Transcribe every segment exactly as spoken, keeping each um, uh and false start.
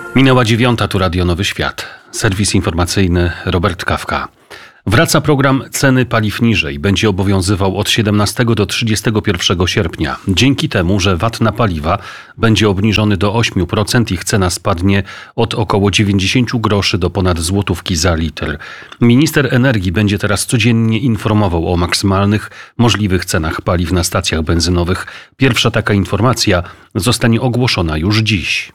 Minęła dziewiąta, tu Radio Nowy Świat. Serwis informacyjny Robert Kawka. Wraca program Ceny paliw niżej. Będzie obowiązywał od siedemnastego do trzydziestego pierwszego sierpnia. Dzięki temu, że V A T na paliwa będzie obniżony do ośmiu procent, ich cena spadnie od około dziewięćdziesiąt groszy do ponad złotówki za litr. Minister energii będzie teraz codziennie informował o maksymalnych możliwych cenach paliw na stacjach benzynowych. Pierwsza taka informacja zostanie ogłoszona już dziś.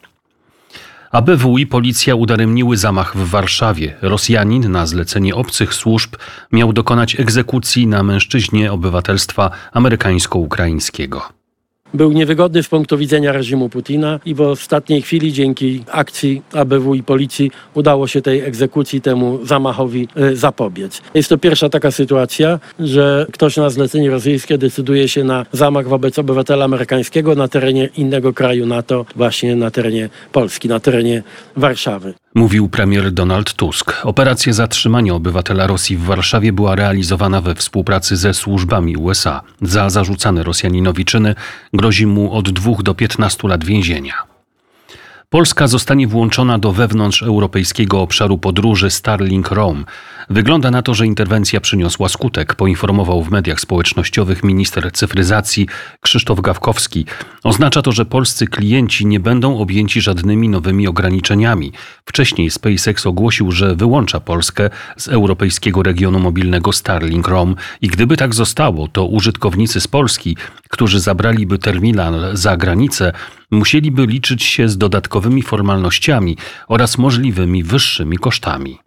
A B W i policja udaremniły zamach w Warszawie. Rosjanin na zlecenie obcych służb miał dokonać egzekucji na mężczyźnie obywatelstwa amerykańsko-ukraińskiego. Był niewygodny z punktu widzenia reżimu Putina i w ostatniej chwili dzięki akcji A B W i policji udało się tej egzekucji, temu zamachowi y, zapobiec. Jest to pierwsza taka sytuacja, że ktoś na zlecenie rosyjskie decyduje się na zamach wobec obywatela amerykańskiego na terenie innego kraju NATO, właśnie na terenie Polski, na terenie Warszawy. Mówił premier Donald Tusk. Operacja zatrzymania obywatela Rosji w Warszawie była realizowana we współpracy ze służbami U S A. Za zarzucane Rosjaninowi czyny grozi mu od dwóch do piętnastu lat więzienia. Polska zostanie włączona do wewnątrzeuropejskiego obszaru podróży Starlink Roam. Wygląda na to, że interwencja przyniosła skutek, poinformował w mediach społecznościowych minister cyfryzacji Krzysztof Gawkowski. Oznacza to, że polscy klienci nie będą objęci żadnymi nowymi ograniczeniami. Wcześniej SpaceX ogłosił, że wyłącza Polskę z europejskiego regionu mobilnego Starlink Roam i gdyby tak zostało, to użytkownicy z Polski, którzy zabraliby terminal za granicę, musieliby liczyć się z dodatkowymi formalnościami oraz możliwymi wyższymi kosztami.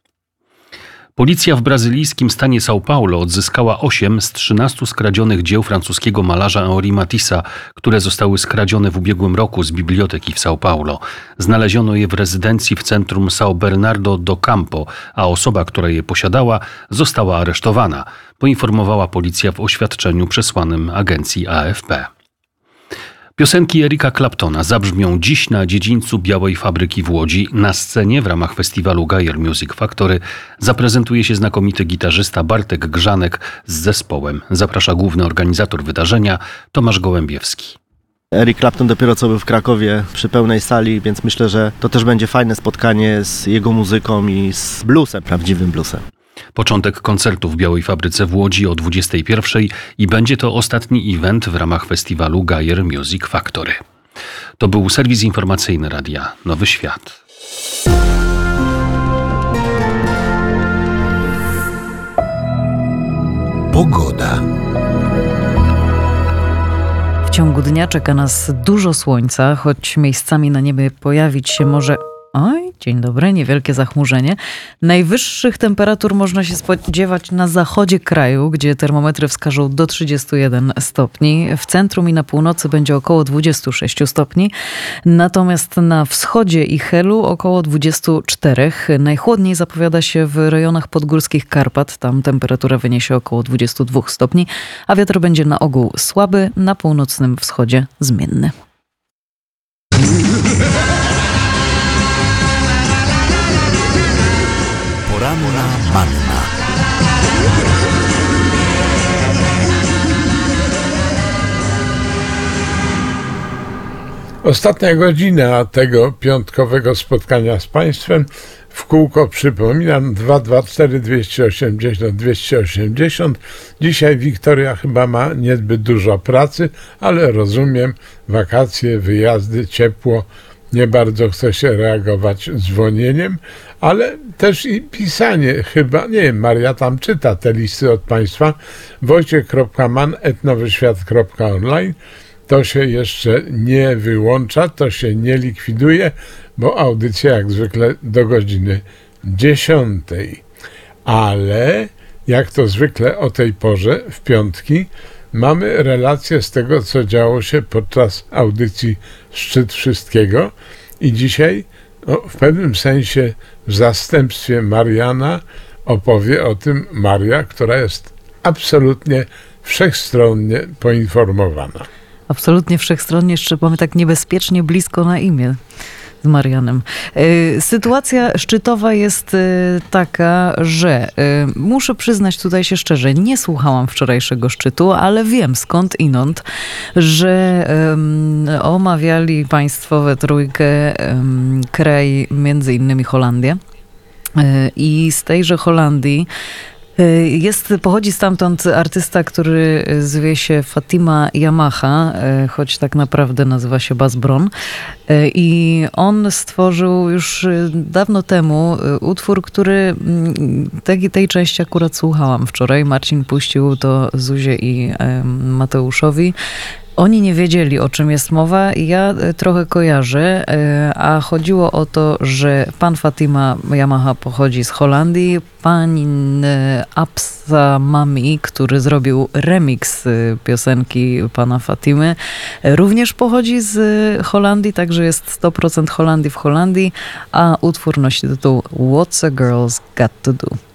Policja w brazylijskim stanie São Paulo odzyskała osiem z trzynastu skradzionych dzieł francuskiego malarza Henri Matissa, które zostały skradzione w ubiegłym roku z biblioteki w São Paulo. Znaleziono je w rezydencji w centrum São Bernardo do Campo, a osoba, która je posiadała, została aresztowana, poinformowała policja w oświadczeniu przesłanym agencji A F P. Piosenki Erika Claptona zabrzmią dziś na dziedzińcu Białej Fabryki w Łodzi. Na scenie w ramach festiwalu Gayer Music Factory zaprezentuje się znakomity gitarzysta Bartek Grzanek z zespołem. Zaprasza główny organizator wydarzenia Tomasz Gołębiewski. Eric Clapton dopiero co był w Krakowie przy pełnej sali, więc myślę, że to też będzie fajne spotkanie z jego muzyką i z bluesem, prawdziwym bluesem. Początek koncertu w Białej Fabryce w Łodzi o dwudziestej pierwszej i będzie to ostatni event w ramach festiwalu Gayer Music Factory. To był serwis informacyjny Radia Nowy Świat. Pogoda. W ciągu dnia czeka nas dużo słońca, choć miejscami na niebie pojawić się może... Oj, dzień dobry, niewielkie zachmurzenie. Najwyższych temperatur można się spodziewać na zachodzie kraju, gdzie termometry wskażą do trzydziestu jeden stopni. W centrum i na północy będzie około dwudziestu sześciu stopni. Natomiast na wschodzie i Helu około dwudziestu czterech. Najchłodniej zapowiada się w rejonach podgórskich Karpat. Tam temperatura wyniesie około dwudziestu dwóch stopni, a wiatr będzie na ogół słaby, na północnym wschodzie zmienny. Poranna manna. Ostatnia godzina tego piątkowego spotkania z Państwem. W kółko przypominam dwa dwa cztery dwieście osiemdziesiąt dwieście osiemdziesiąt. Dzisiaj Wiktoria chyba ma niezbyt dużo pracy, ale rozumiem, wakacje, wyjazdy, ciepło. Nie bardzo chce się reagować dzwonieniem, ale też i pisanie chyba, nie wiem, Maria tam czyta te listy od Państwa, wojciech kropka man at nowyświat kropka online. To się jeszcze nie wyłącza, to się nie likwiduje, bo audycja jak zwykle do godziny dziesiątej. Ale jak to zwykle o tej porze w piątki mamy relację z tego, co działo się podczas audycji Szczyt Wszystkiego i dzisiaj no, w pewnym sensie w zastępstwie Mariana opowie o tym Maria, która jest absolutnie wszechstronnie poinformowana. Absolutnie wszechstronnie, jeszcze mamy tak niebezpiecznie blisko na imię. z Marianem. Y, Sytuacja szczytowa jest y, taka, że y, muszę przyznać tutaj się szczerze, nie słuchałam wczorajszego szczytu, ale wiem skąd inąd, że ym, omawiali państwo we trójkę ym, kraj, między innymi Holandię. Y, I z tejże Holandii Jest, pochodzi stamtąd artysta, który zwie się Fatima Yamaha, choć tak naprawdę nazywa się Bas Bron. I on stworzył już dawno temu utwór, który tej, tej części akurat słuchałam wczoraj. Marcin puścił to Zuzie i Mateuszowi. Oni nie wiedzieli, o czym jest mowa i ja trochę kojarzę, a chodziło o to, że pan Fatima Yamaha pochodzi z Holandii, pan Absa Mami, który zrobił remix piosenki pana Fatimy, również pochodzi z Holandii, także jest sto procent Holandii w Holandii, a utwór nosi tytuł What's a Girl's Got to Do.